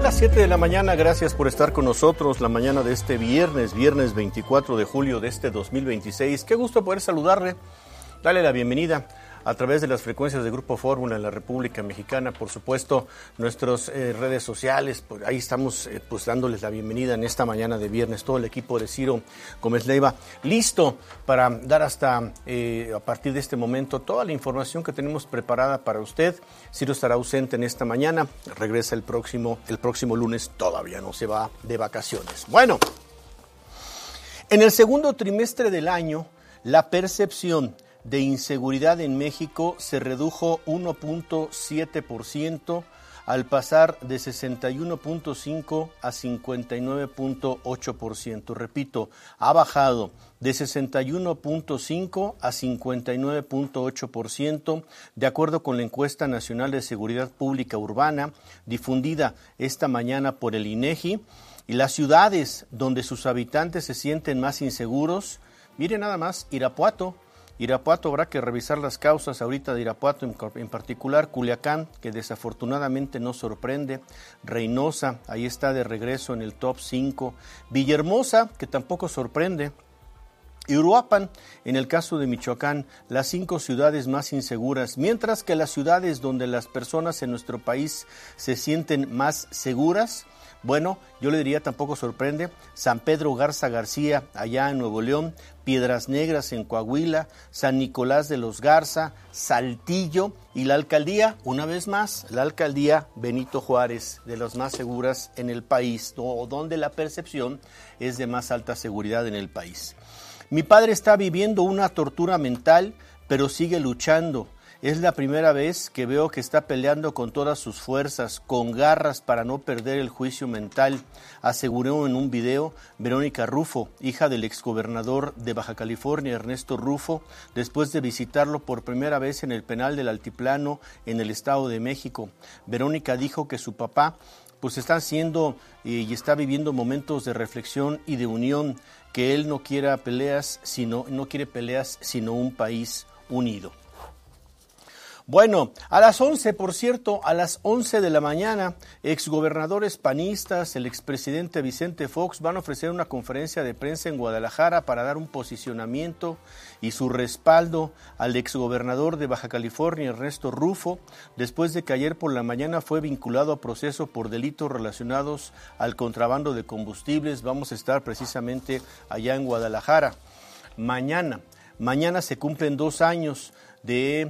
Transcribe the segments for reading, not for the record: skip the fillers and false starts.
las 7 de la mañana, gracias por estar con nosotros la mañana de este viernes 24 de julio de este 2026. Qué gusto poder saludarle, darle la bienvenida a través de las frecuencias de Grupo Fórmula en la República Mexicana, por supuesto, nuestras redes sociales, pues ahí estamos pues dándoles la bienvenida en esta mañana de viernes, todo el equipo de Ciro Gómez Leiva, listo para dar hasta a partir de este momento toda la información que tenemos preparada para usted. Ciro estará ausente en esta mañana, regresa el próximo lunes, todavía no se va de vacaciones. Bueno, en el segundo trimestre del año, la percepción de inseguridad en México se redujo 1.7% al pasar de 61.5 a 59.8%. Repito, ha bajado de 61.5 a 59.8%, de acuerdo con la encuesta nacional de seguridad pública urbana difundida esta mañana por el INEGI. Y las ciudades donde sus habitantes se sienten más inseguros, miren nada más, Irapuato, habrá que revisar las causas ahorita de Irapuato, en particular Culiacán, que desafortunadamente no sorprende, Reynosa, ahí está de regreso en el top 5, Villahermosa, que tampoco sorprende, y Uruapan, en el caso de Michoacán, las 5 ciudades más inseguras, mientras que las ciudades donde las personas en nuestro país se sienten más seguras, bueno, yo le diría tampoco sorprende, San Pedro Garza García, allá en Nuevo León, Piedras Negras en Coahuila, San Nicolás de los Garza, Saltillo y la alcaldía, una vez más, la alcaldía Benito Juárez, de las más seguras en el país, o donde la percepción es de más alta seguridad en el país. Mi padre está viviendo una tortura mental, pero sigue luchando. Es la primera vez que veo que está peleando con todas sus fuerzas, con garras para no perder el juicio mental, aseguró en un video Verónica Rufo, hija del exgobernador de Baja California, Ernesto Rufo, después de visitarlo por primera vez en el penal del Altiplano en el Estado de México. Verónica dijo que su papá pues está haciendo y está viviendo momentos de reflexión y de unión, que él no quiere peleas, sino un país unido. Bueno, a las 11, por cierto, a las 11 de la mañana, exgobernadores panistas, el expresidente Vicente Fox van a ofrecer una conferencia de prensa en Guadalajara para dar un posicionamiento y su respaldo al exgobernador de Baja California, Ernesto Rufo, después de que ayer por la mañana fue vinculado a proceso por delitos relacionados al contrabando de combustibles. Vamos a estar precisamente allá en Guadalajara. Mañana se cumplen 2 años del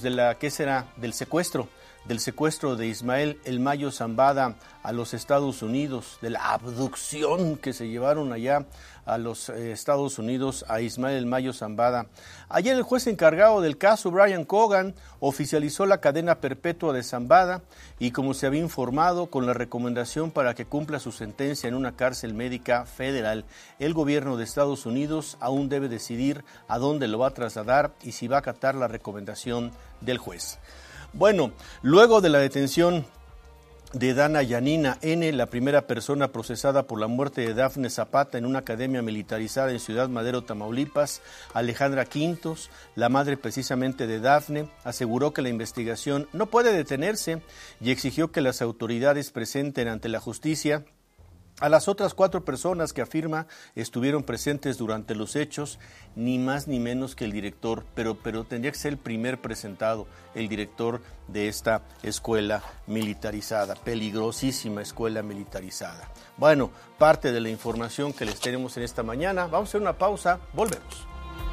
secuestro de Ismael El Mayo Zambada a los Estados Unidos, de la abducción que se llevaron allá a los Estados Unidos a Ismael El Mayo Zambada. Ayer el juez encargado del caso, Brian Cogan, oficializó la cadena perpetua de Zambada y, como se había informado, con la recomendación para que cumpla su sentencia en una cárcel médica federal. El gobierno de Estados Unidos aún debe decidir a dónde lo va a trasladar y si va a acatar la recomendación del juez. Bueno, luego de la detención de Dana Yanina N., la primera persona procesada por la muerte de Dafne Zapata en una academia militarizada en Ciudad Madero, Tamaulipas, Alejandra Quintos, la madre precisamente de Dafne, aseguró que la investigación no puede detenerse y exigió que las autoridades presenten ante la justicia a las otras 4 personas que afirma estuvieron presentes durante los hechos, ni más ni menos que el director, pero tendría que ser el primer presentado, el director de esta escuela militarizada, peligrosísima escuela militarizada. Bueno, parte de la información que les tenemos en esta mañana. Vamos a hacer una pausa, volvemos.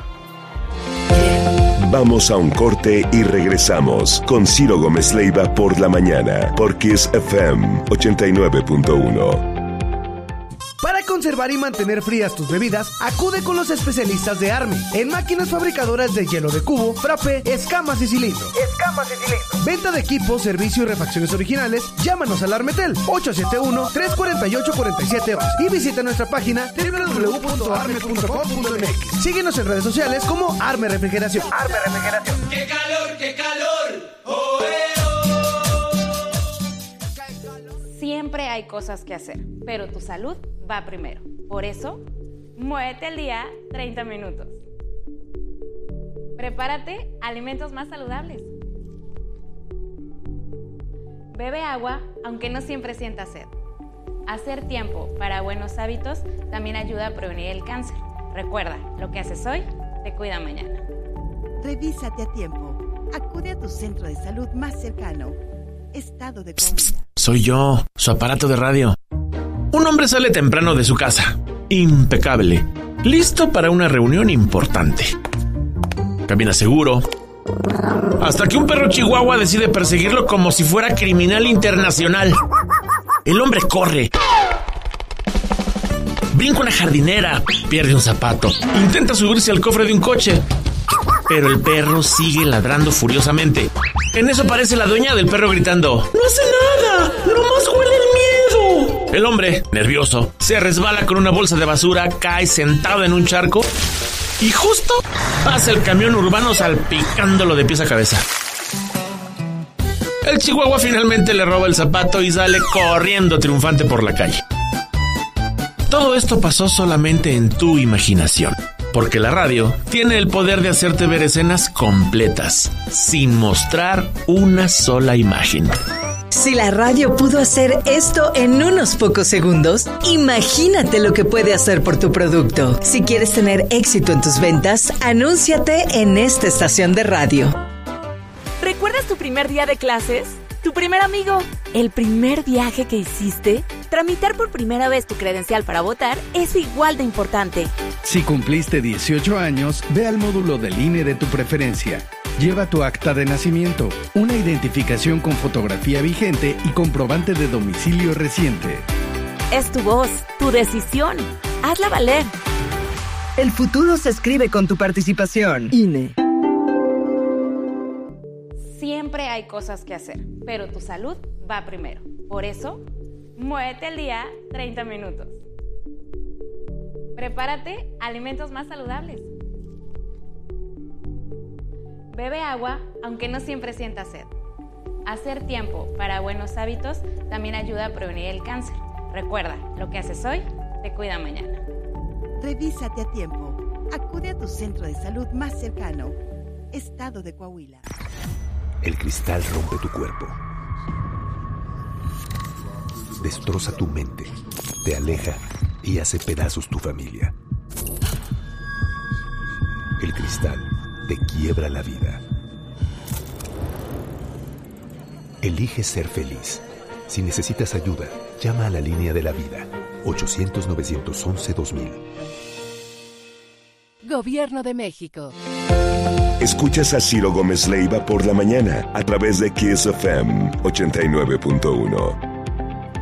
Vamos a un corte y regresamos con Ciro Gómez Leiva por la mañana, por Kiss FM 89.1. Para conservar y mantener frías tus bebidas, acude con los especialistas de Army en máquinas fabricadoras de hielo de cubo, frappé, escamas y cilindros. Venta de equipos, servicio y refacciones originales. Llámanos al Armetel 871-348-4711 y visita nuestra página www.arme.com.mx. Síguenos en redes sociales como Arme Refrigeración. ¡Qué calor, qué calor! ¡Oh, Siempre hay cosas que hacer, pero tu salud va primero. Por eso, muévete al día 30 minutos. Prepárate alimentos más saludables. Bebe agua, aunque no siempre sientas sed. Hacer tiempo para buenos hábitos también ayuda a prevenir el cáncer. Recuerda, lo que haces hoy te cuida mañana. Revísate a tiempo. Acude a tu centro de salud más cercano. Estado de Coahuila. Soy yo, su aparato de radio. Un hombre sale temprano de su casa, impecable, listo para una reunión importante. Camina seguro, hasta que un perro chihuahua decide perseguirlo como si fuera criminal internacional. El hombre corre, brinca una jardinera, pierde un zapato, intenta subirse al cofre de un coche, pero el perro sigue ladrando furiosamente. En eso aparece la dueña del perro gritando: ¡No hace nada! ¡Nomás huele el miedo! El hombre, nervioso, se resbala con una bolsa de basura, cae sentado en un charco y justo pasa el camión urbano salpicándolo de pies a cabeza. El chihuahua finalmente le roba el zapato y sale corriendo triunfante por la calle. Todo esto pasó solamente en tu imaginación, porque la radio tiene el poder de hacerte ver escenas completas, sin mostrar una sola imagen. Si la radio pudo hacer esto en unos pocos segundos, imagínate lo que puede hacer por tu producto. Si quieres tener éxito en tus ventas, anúnciate en esta estación de radio. ¿Recuerdas tu primer día de clases? ¿Tu primer amigo? ¿El primer viaje que hiciste? Tramitar por primera vez tu credencial para votar es igual de importante. Si cumpliste 18 años, ve al módulo del INE de tu preferencia. Lleva tu acta de nacimiento, una identificación con fotografía vigente y comprobante de domicilio reciente. Es tu voz, tu decisión. Hazla valer. El futuro se escribe con tu participación. INE. Siempre hay cosas que hacer, pero tu salud va primero. Por eso, muévete al día 30 minutos. Prepárate alimentos más saludables. Bebe agua, aunque no siempre sientas sed. Hacer tiempo para buenos hábitos también ayuda a prevenir el cáncer. Recuerda, lo que haces hoy te cuida mañana. Revísate a tiempo. Acude a tu centro de salud más cercano. Estado de Coahuila. El cristal rompe tu cuerpo. Destroza tu mente, te aleja y hace pedazos tu familia. El cristal te quiebra la vida. Elige ser feliz. Si necesitas ayuda, llama a la línea de la vida. 800-911-2000. Gobierno de México. Escuchas a Ciro Gómez Leiva por la mañana a través de Kiss FM 89.1.